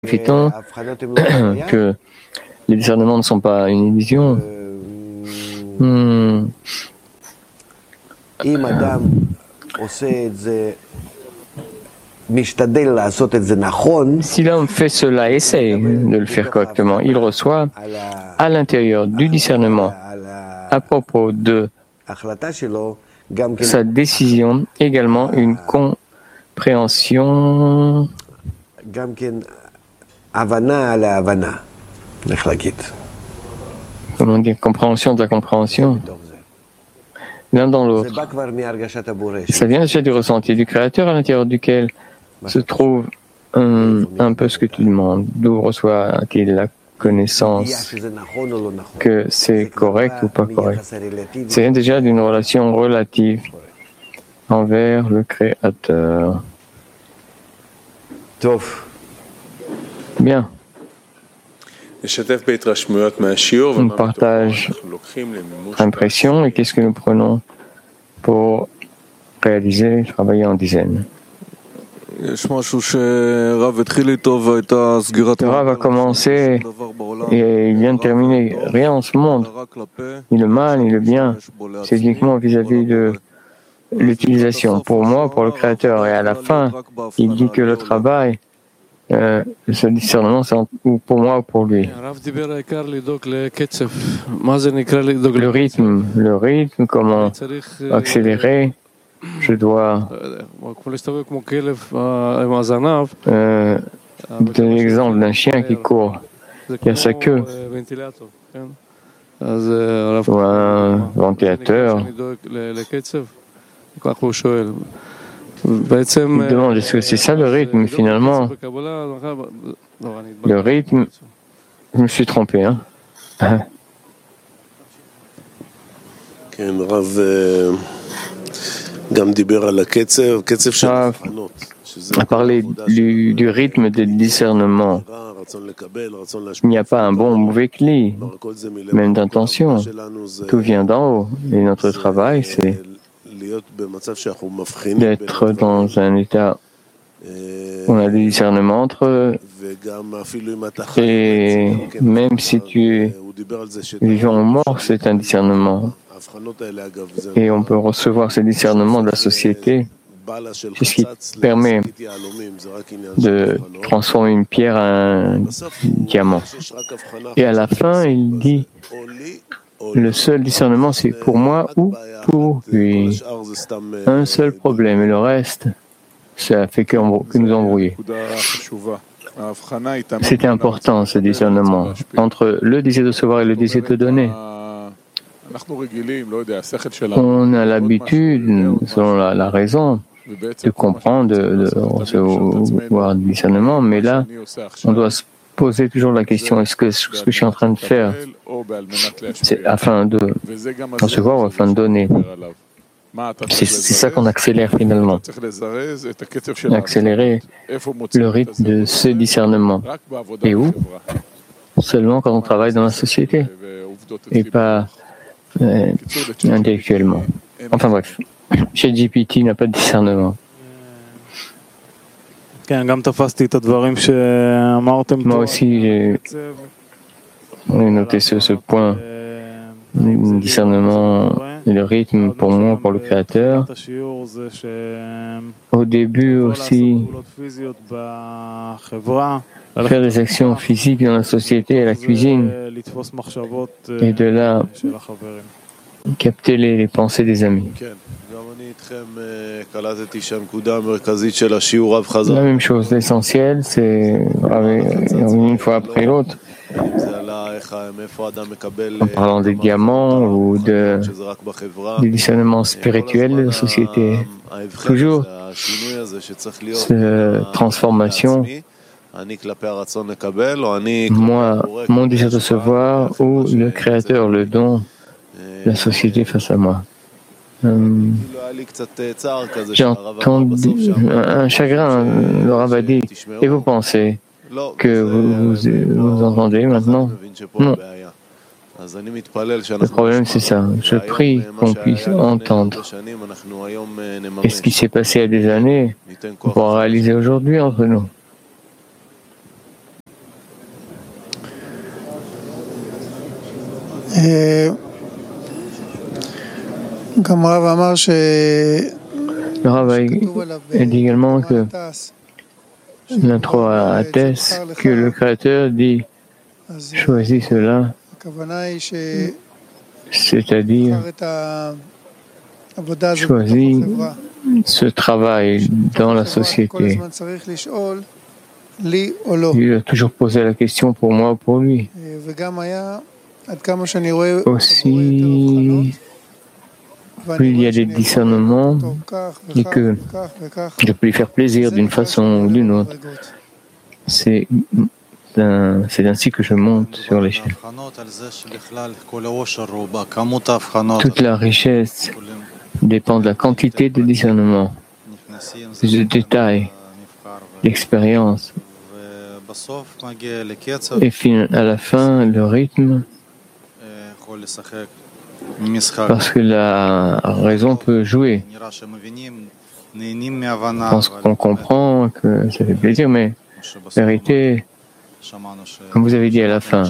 Profitons que les discernements ne sont pas une illusion. Si l'homme fait cela, essaye de le faire correctement, il reçoit à l'intérieur du discernement à propos de sa décision également une compréhension comment dire, compréhension de la compréhension l'un dans l'autre. Ça vient déjà du ressenti du Créateur à l'intérieur duquel se trouve un peu ce que tu demandes, d'où reçoit-il la connaissance que c'est correct ou pas correct. Ça vient déjà d'une relation relative envers le Créateur. Bien. On partage l'impression et qu'est-ce que nous prenons pour réaliser, travailler en dizaine. Le Rav a commencé et il vient de terminer. Rien en ce monde, ni le mal, ni le bien. C'est uniquement vis-à-vis de l'utilisation pour moi, pour le Créateur. Et à la fin, il dit que le travail, ce discernement, c'est ou pour moi ou pour lui. Le rythme, comment accélérer. Je dois donner l'exemple d'un chien qui court, qui a sa queue, ou un ventilateur. Il demande est-ce que c'est ça le rythme finalement? Le rythme, je me suis trompé. A parlé du rythme de discernement. Il n'y a pas un bon ou mauvais cli, même d'intention. Tout vient d'en haut. Et notre travail, c'est d'être dans un état où on a des discernements entre eux. Et même si tu es vivant ou mort, c'est un discernement. Et on peut recevoir ces discernements de la société. C'est ce qui permet de transformer une pierre en un diamant. Et à la fin, il dit, le seul discernement, c'est pour moi ou pour lui. Un seul problème, et le reste, ça fait que nous embrouiller. C'était important, ce discernement, entre le désir de recevoir et le désir de donner. On a l'habitude, selon la raison, de comprendre, de recevoir du discernement, mais là, on doit se poser toujours la question, est-ce que ce que je suis en train de faire, c'est afin de recevoir ou afin de donner? C'est ça qu'on accélère finalement. Accélérer le rythme de ce discernement. Et où? Seulement quand on travaille dans la société, et pas intellectuellement. Enfin bref, ChatGPT n'a pas de discernement. Moi aussi, j'ai noté ce point, le discernement et le rythme pour moi, pour le Créateur. Au début aussi, faire des actions physiques dans la société, à la cuisine, et de là, capter les pensées des amis. La même chose, l'essentiel, c'est une fois après l'autre, en parlant des diamants ou du discernement spirituel de la société. Toujours cette transformation, moi, mon désir de recevoir ou le Créateur, le don, la société face à moi. J'ai entendu un chagrin, le Rav a dit, et vous pensez que vous entendez maintenant? Non. Le problème, c'est ça. Je prie qu'on puisse entendre. Et ce qui s'est passé il y a des années, on pourra réaliser aujourd'hui entre nous. Le Rav a dit également que l'intro atteste que le Créateur dit « choisis cela », c'est-à-dire choisis ce travail dans la société. Il a toujours posé la question pour moi ou pour lui. Aussi, plus il y a des discernements et que je peux lui faire plaisir d'une façon ou d'une autre. C'est ainsi que je monte sur l'échelle. Toute la richesse dépend de la quantité de discernement, de détails, d'expérience. Et à la fin, le rythme, parce que la raison peut jouer. Je pense qu'on comprend que ça fait plaisir, mais la vérité, comme vous avez dit à la fin,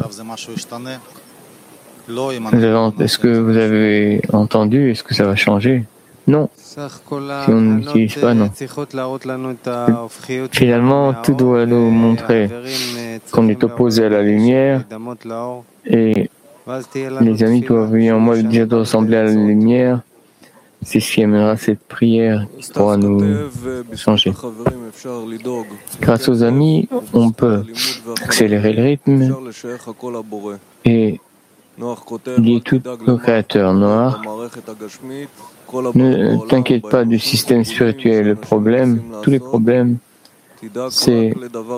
est-ce que vous avez entendu, est-ce que ça va changer? Non. Si on n'utilise pas, non. Finalement, tout doit nous montrer qu'on est opposé à la lumière et les amis doivent en moi dire de ressembler à la lumière. C'est ce qui amènera cette prière qui pourra nous changer. Grâce aux amis, on peut accélérer le rythme et lier tout au Créateur. Noir, ne t'inquiète pas du système spirituel. Le problème, tous les problèmes, c'est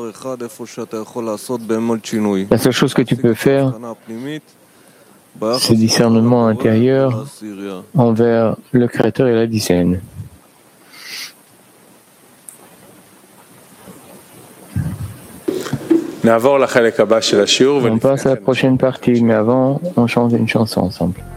la seule chose que tu peux faire, c'est discernement intérieur envers le Créateur et la dizaine. On passe à la prochaine partie, mais avant, on chante une chanson ensemble.